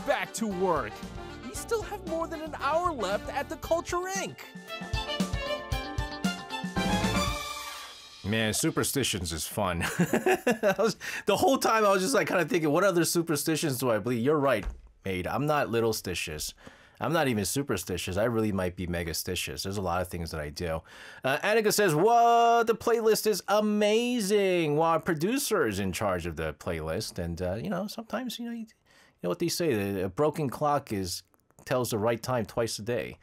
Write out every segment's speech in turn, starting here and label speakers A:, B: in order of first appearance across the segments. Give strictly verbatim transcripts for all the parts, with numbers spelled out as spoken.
A: back to work. We still have more than an hour left at the Culture Incorporated.
B: Man, superstitions is fun. I was, the whole time I was just like kind of thinking, what other superstitions do I believe? You're right, mate. I'm not little stitious. I'm not even superstitious. I really might be megastitious. There's a lot of things that I do. Uh, Annika says, what? The playlist is amazing. Well, our producer is in charge of the playlist. And, uh, you know, sometimes, you know, you, you know what they say, a broken clock is tells the right time twice a day.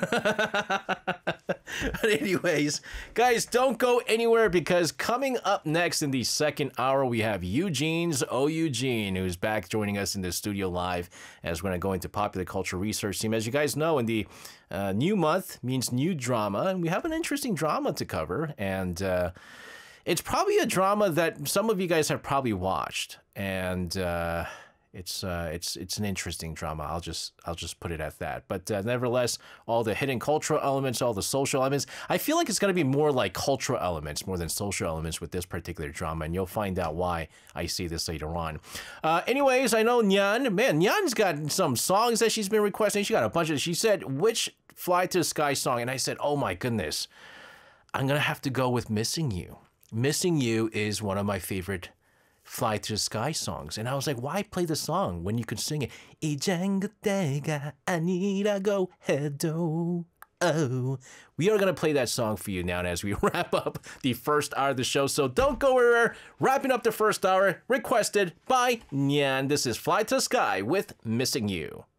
B: But anyways, guys, don't go anywhere because coming up next in the second hour, we have Eugene's Oh Eugene, who's back joining us in the studio live as we're going to go into popular culture research team. As you guys know, in the uh, new month means new drama, and we have an interesting drama to cover. And uh, it's probably a drama that some of you guys have probably watched. And uh, It's uh, it's it's an interesting drama. I'll just I'll just put it at that. But uh, nevertheless, all the hidden cultural elements, all the social elements. I feel like it's going to be more like cultural elements more than social elements with this particular drama, and you'll find out why I see this later on. Uh, anyways, I know Nyan. Man, Nyan's got some songs that she's been requesting. She got a bunch of. She said which Fly to the Sky song, and I said, oh my goodness, I'm gonna have to go with Missing You. Missing You is one of my favorite Fly to the Sky songs. And I was like, why play the song when you could sing it? 이젠 그때가 아니라고 해도. Oh. We are going to play that song for you now as we wrap up the first hour of the show. So don't go anywhere. Wrapping up the first hour, requested by Nyan. This is Fly to the Sky with Missing You.